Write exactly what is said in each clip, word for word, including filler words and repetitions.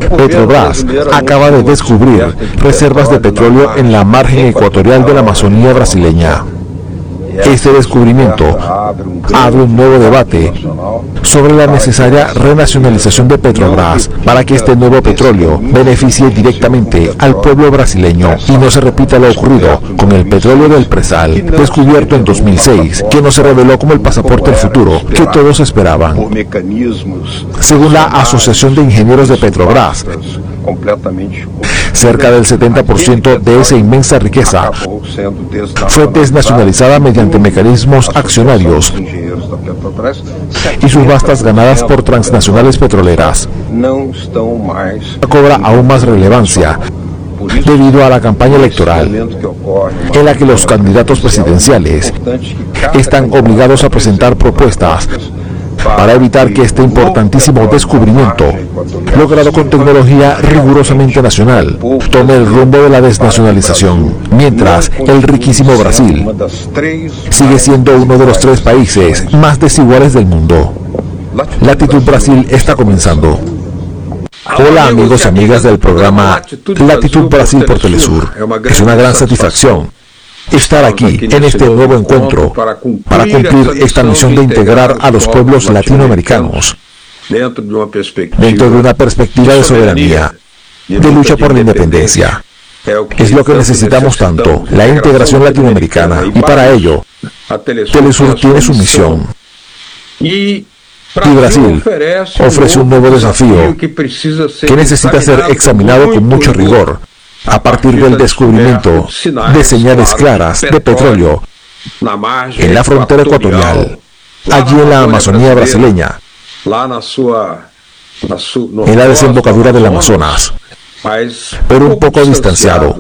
Petrobras acaba de descubrir reservas de petróleo en la margen ecuatorial de la Amazonía brasileña. Este descubrimiento abre un nuevo debate sobre la necesaria renacionalización de Petrobras para que este nuevo petróleo beneficie directamente al pueblo brasileño y no se repita lo ocurrido con el petróleo del Presal, descubierto en dos mil seis, que no se reveló como el pasaporte del futuro que todos esperaban. Según la Asociación de Ingenieros de Petrobras, cerca del setenta por ciento de esa inmensa riqueza fue desnacionalizada mediante mecanismos accionarios y sus vastas ganadas por transnacionales petroleras cobra aún más relevancia debido a la campaña electoral en la que los candidatos presidenciales están obligados a presentar propuestas para evitar que este importantísimo descubrimiento, logrado con tecnología rigurosamente nacional, tome el rumbo de la desnacionalización, mientras el riquísimo Brasil sigue siendo uno de los tres países más desiguales del mundo. Latitud Brasil está comenzando. Hola amigos y amigas del programa Latitud Brasil por Telesur. Es una gran satisfacción estar aquí en este nuevo encuentro para cumplir esta misión de integrar a los pueblos latinoamericanos dentro de una perspectiva de soberanía, de lucha por la independencia. Es lo que necesitamos tanto, la integración latinoamericana, y para ello, Telesur tiene su misión. Y Brasil ofrece un nuevo desafío que necesita ser examinado con mucho rigor, a partir del descubrimiento de señales claras de petróleo en la frontera ecuatorial, allí en la Amazonía brasileña, en la desembocadura del Amazonas, pero un poco distanciado.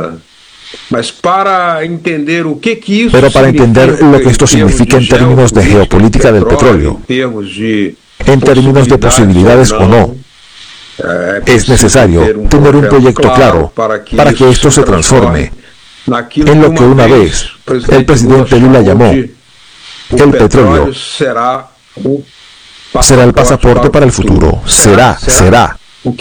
Pero para entender lo que esto significa en términos de geopolítica del petróleo, en términos de posibilidades o no, es necesario tener un proyecto claro para que esto se transforme en lo que una vez el presidente Lula llamó el petróleo. Será el pasaporte para el futuro. Será, será.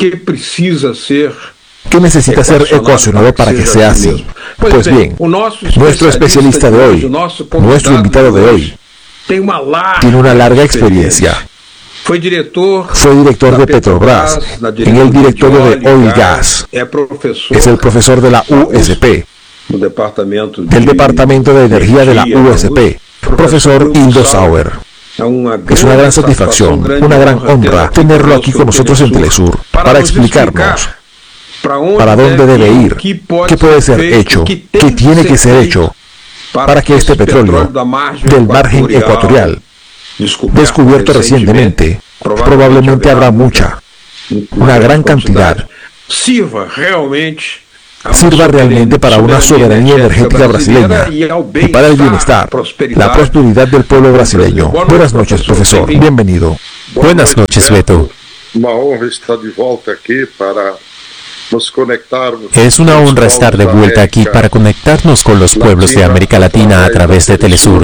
¿Qué necesita ser ecuacionado para que sea así? Pues bien, nuestro especialista de hoy, nuestro invitado de hoy, tiene una larga experiencia. Fue director de Petrobras en el directorio de Oil Gas. Es el profesor de la U S P, del Departamento de Energía de la U S P, profesor Hildo Sauer. Es una gran satisfacción, una gran honra tenerlo aquí con nosotros en Telesur para explicarnos para dónde debe ir, qué puede ser hecho, qué tiene que ser hecho para que este petróleo del margen ecuatorial, descubierto recientemente, probablemente habrá mucha, una gran cantidad, sirva realmente para una soberanía energética brasileña y para el bienestar, la prosperidad del pueblo brasileño. Buenas noches, profesor. Bienvenido. Buenas noches, Beto. Es una honra estar de vuelta aquí para conectarnos con los pueblos de América Latina a través de Telesur,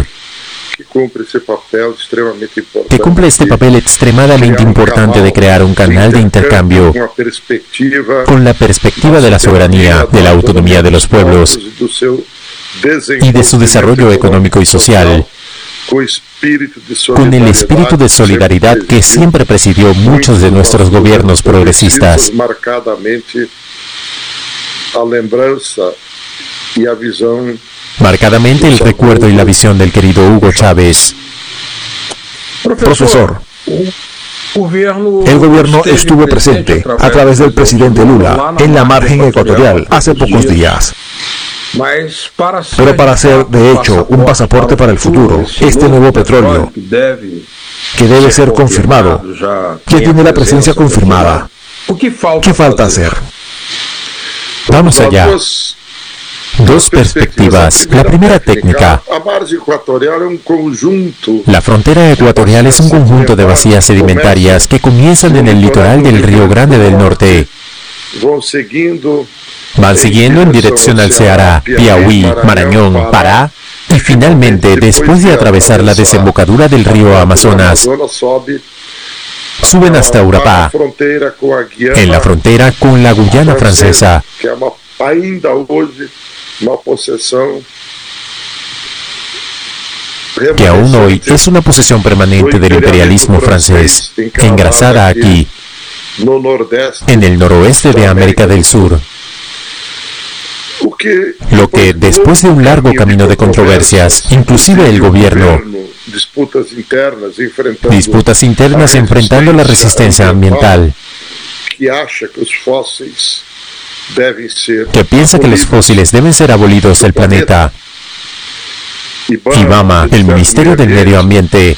que cumple este papel extremadamente importante de crear un canal de intercambio con la perspectiva de la soberanía, de la autonomía de los pueblos y de su desarrollo económico y social, con el espíritu de solidaridad que siempre presidió muchos de nuestros gobiernos progresistas. Marcadamente el recuerdo y la visión del querido Hugo Chávez. Profesor, el gobierno estuvo presente a través del presidente Lula en la margen ecuatorial hace pocos días. Pero para hacer, de hecho, un pasaporte para el futuro, este nuevo petróleo, que debe ser confirmado, que tiene la presencia confirmada, ¿qué falta hacer? Vamos allá. Dos perspectivas. La primera técnica. La frontera ecuatorial es un conjunto de vacías sedimentarias que comienzan en el litoral del Río Grande del Norte. Van siguiendo en dirección al Ceará, Piauí, Marañón, Pará, y finalmente, después de atravesar la desembocadura del río Amazonas, suben hasta Urabá, en la frontera con la Guyana francesa, que aún hoy es una posesión permanente del imperialismo francés, engrasada aquí, en el noroeste de América del Sur. Lo que, después de un largo camino de controversias, inclusive el gobierno, disputas internas enfrentando la resistencia ambiental, que piensa que los fósiles deben ser abolidos del planeta, IBAMA, el Ministerio del Medio Ambiente,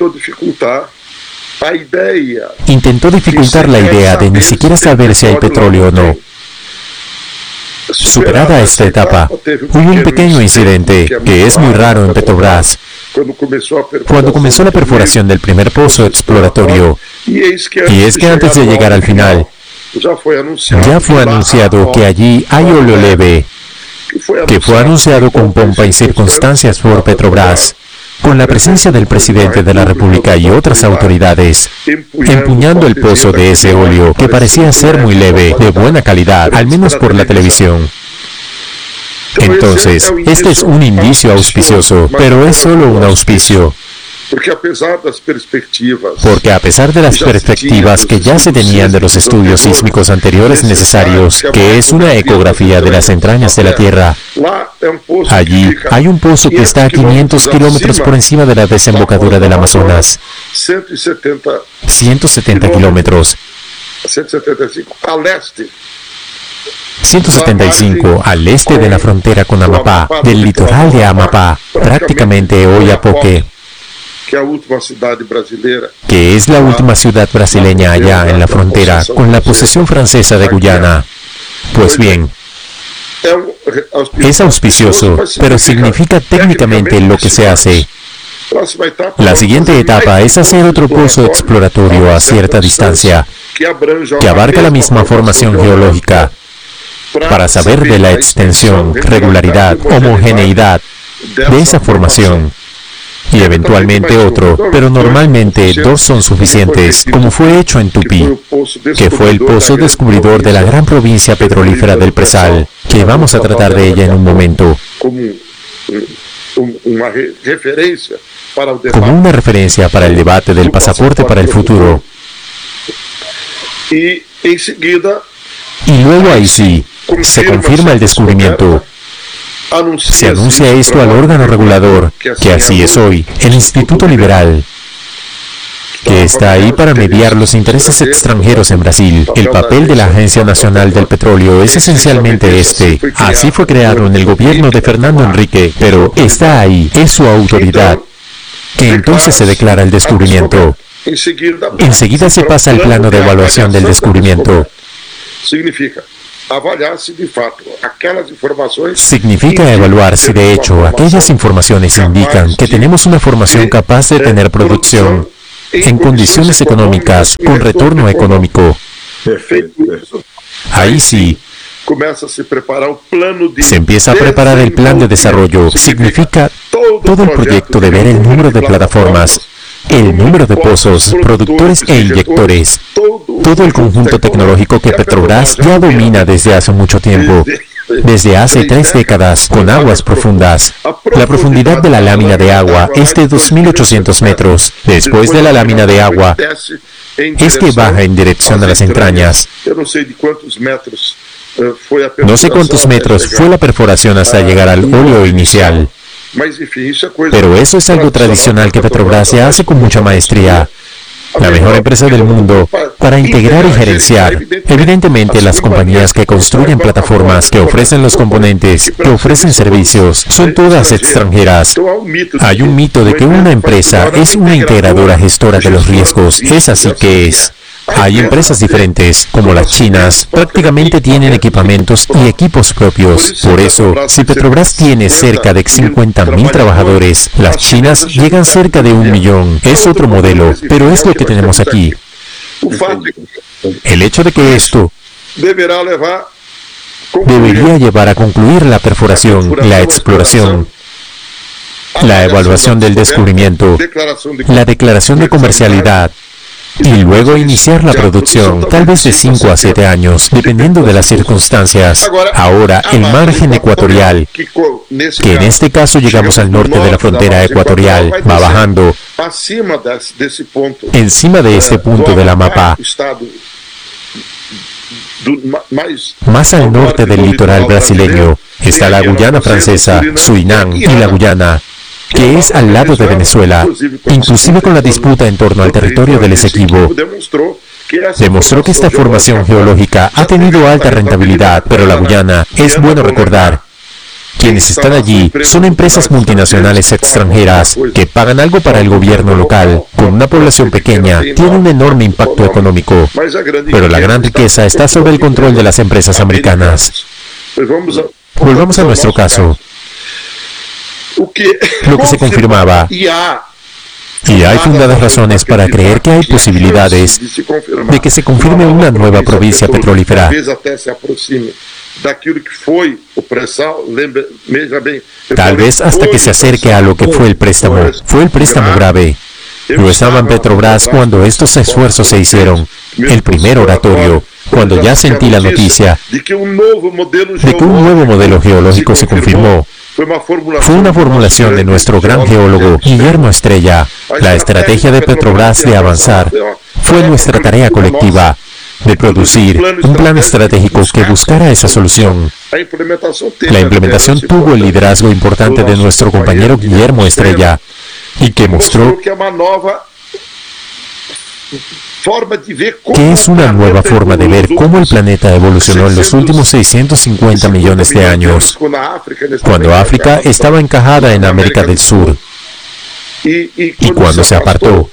intentó dificultar la idea de ni siquiera saber si hay petróleo o no. Superada esta etapa, hubo un pequeño incidente que es muy raro en Petrobras, cuando comenzó la perforación del primer pozo exploratorio, y es que antes de llegar al final, ya fue anunciado que allí hay óleo leve, que fue anunciado con pompa y circunstancias por Petrobras, con la presencia del presidente de la República y otras autoridades, empuñando el pozo de ese óleo que parecía ser muy leve, de buena calidad, al menos por la televisión. Entonces, este es un indicio auspicioso, pero es solo un auspicio. Porque a pesar de las perspectivas que ya se tenían de los estudios sísmicos anteriores necesarios, que es una ecografía de las entrañas de la Tierra, allí hay un pozo que está a quinientos kilómetros por encima de la desembocadura del Amazonas. ciento setenta kilómetros. ciento setenta y cinco al este de la frontera con Amapá, del litoral de Amapá, prácticamente Oiapoque, que es la última ciudad brasileña allá en la frontera con la posesión francesa de Guyana. Pues bien, es auspicioso, pero significa técnicamente lo que se hace. La siguiente etapa es hacer otro pozo exploratorio a cierta distancia, que abarca la misma formación geológica, para saber de la extensión, regularidad, homogeneidad de esa formación. Y eventualmente otro, pero normalmente dos son suficientes, como fue hecho en Tupi, que fue el pozo descubridor de la gran provincia petrolífera del Presal, que vamos a tratar de ella en un momento, como una referencia para el debate del pasaporte para el futuro. Y luego ahí sí, se confirma el descubrimiento. Se anuncia esto al órgano regulador, que así es hoy, el Instituto Liberal, que está ahí para mediar los intereses extranjeros en Brasil. El papel de la Agencia Nacional del Petróleo es esencialmente este. Así fue creado en el gobierno de Fernando Henrique, pero está ahí, es su autoridad, que entonces se declara el descubrimiento. Enseguida se pasa al plano de evaluación del descubrimiento. Significa evaluar si de hecho aquellas informaciones indican que tenemos una formación capaz de tener producción en condiciones económicas con retorno económico. Ahí sí, se empieza a preparar el plan de desarrollo. Significa todo el proyecto de ver el número de plataformas, el número de pozos, productores e inyectores, todo el conjunto tecnológico que Petrobras ya domina desde hace mucho tiempo, desde hace tres décadas, con aguas profundas. La profundidad de la lámina de agua es de dos mil ochocientos metros. Después de la lámina de agua, es que baja en dirección a las entrañas. No sé cuántos metros fue la perforación hasta llegar al óleo inicial. Pero eso es algo tradicional que Petrobras ya hace con mucha maestría. La mejor empresa del mundo para integrar y gerenciar. Evidentemente, las compañías que construyen plataformas, que ofrecen los componentes, que ofrecen servicios, son todas extranjeras. Hay un mito de que una empresa es una integradora gestora de los riesgos. Es así que es. Hay empresas diferentes, como las chinas, prácticamente tienen equipamientos y equipos propios. Por eso, si Petrobras tiene cerca de cincuenta mil trabajadores, las chinas llegan cerca de un millón. Es otro modelo, pero es lo que tenemos aquí. El hecho de que esto debería llevar a concluir la perforación, la exploración, la evaluación del descubrimiento, la declaración de comercialidad, y luego iniciar la producción, tal vez de cinco a siete años, dependiendo de las circunstancias. Ahora, el margen ecuatorial, que en este caso llegamos al norte de la frontera ecuatorial, va bajando. Encima de este punto de la mapa, más al norte del litoral brasileño, está la Guyana Francesa, Surinam y la Guyana, que es al lado de Venezuela, inclusive con la disputa en torno al territorio del Esequibo. Demostró que esta formación geológica ha tenido alta rentabilidad, pero la Guyana, es bueno recordar, quienes están allí son empresas multinacionales extranjeras que pagan algo para el gobierno local. Con una población pequeña, tiene un enorme impacto económico, pero la gran riqueza está sobre el control de las empresas americanas. Volvamos a nuestro caso. Lo que se confirmaba, y hay fundadas razones para creer que hay posibilidades de que se confirme una nueva provincia petrolífera. Tal vez hasta que se acerque a lo que fue el préstamo. Fue el préstamo grave. Yo estaba en Petrobras cuando estos esfuerzos se hicieron. El primer oratorio, cuando ya sentí la noticia de que un nuevo modelo geológico se confirmó. Fue una formulación de nuestro gran geólogo Guillermo Estrella. La estrategia de Petrobras de avanzar fue nuestra tarea colectiva de producir un plan estratégico que buscara esa solución. La implementación tuvo el liderazgo importante de nuestro compañero Guillermo Estrella y que mostró que es una nueva forma de ver cómo el planeta evolucionó en los últimos seiscientos cincuenta millones de años, cuando África estaba encajada en América del Sur, y cuando se apartó,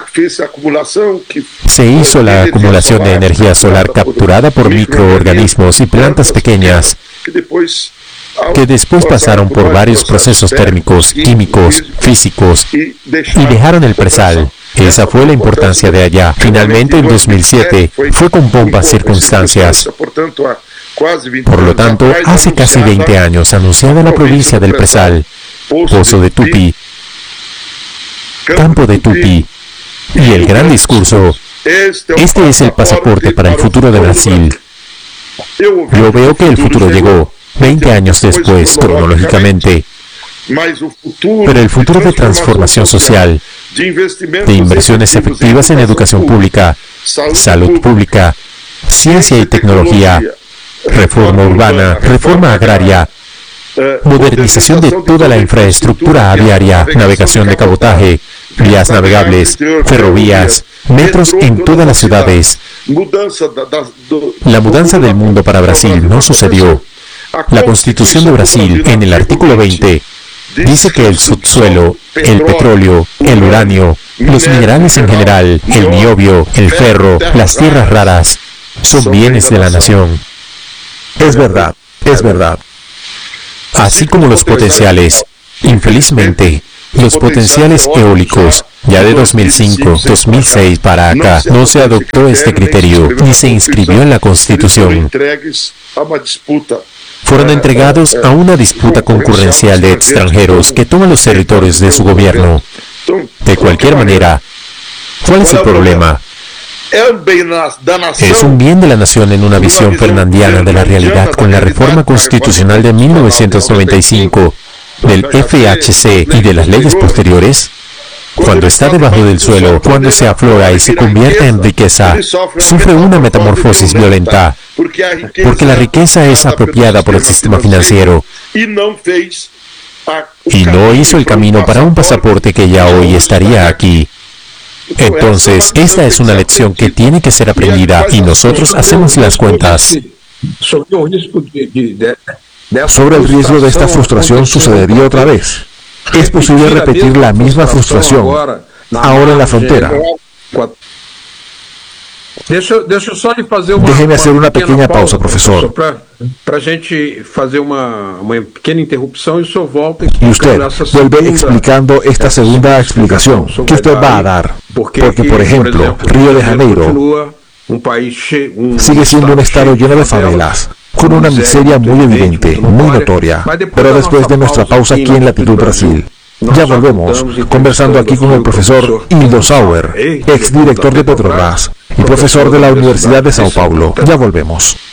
se hizo la acumulación de energía solar capturada por microorganismos y plantas pequeñas, que después pasaron por varios procesos térmicos, químicos, físicos, y dejaron el presal. Esa fue la importancia de allá. Finalmente, en dos mil siete, fue con pompas circunstancias. Por lo tanto, hace casi veinte años anunciada la provincia del Presal, Pozo de Tupi, Campo de Tupi, y el gran discurso: este es el pasaporte para el futuro de Brasil. Yo veo que el futuro llegó veinte años después, cronológicamente. Pero el futuro de transformación social, de inversiones efectivas en educación pública, salud pública, ciencia y tecnología, reforma urbana, reforma agraria, modernización de toda la infraestructura aviaria, navegación de cabotaje, vías navegables, ferrovías, metros en todas las ciudades. La mudanza del mundo para Brasil no sucedió. La Constitución de Brasil, en el artículo veinte, dice que el subsuelo, el petróleo, el uranio, los minerales en general, el niobio, el ferro, las tierras raras, son bienes de la nación. Es verdad, es verdad. Así como los potenciales. Infelizmente, los potenciales eólicos, ya de dos mil cinco, dos mil seis para acá, no se adoptó este criterio, ni se inscribió en la Constitución. Fueron entregados a una disputa concurrencial de extranjeros que toman los territorios de su gobierno. De cualquier manera, ¿cuál es el problema? Es un bien de la nación en una visión fernandiana de la realidad con la reforma constitucional de mil novecientos noventa y cinco, del F H C y de las leyes posteriores. Cuando está debajo del suelo, cuando se aflora y se convierte en riqueza, sufre una metamorfosis violenta, porque la riqueza es apropiada por el sistema financiero y no hizo el camino para un pasaporte que ya hoy estaría aquí. Entonces, esta es una lección que tiene que ser aprendida y nosotros hacemos las cuentas. Sobre el riesgo de esta frustración sucedería otra vez. Es posible repetir la misma frustración ahora en la frontera. Déjeme hacer una pequeña pausa, profesor. Y usted vuelve explicando esta segunda explicación que usted va a dar. Porque, por ejemplo, Río de Janeiro sigue siendo un estado lleno de favelas, con una miseria muy evidente, muy notoria. Pero después de nuestra pausa aquí en Latitud Brasil, Ya volvemos, conversando aquí con el profesor Hildo Sauer, exdirector de Petrobras y profesor de la Universidad de Sao Paulo. Ya volvemos.